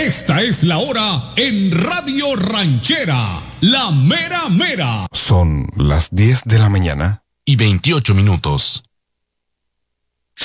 Esta es la hora en Radio Ranchera, la mera mera. Son las 10 de la mañana y 28 minutos.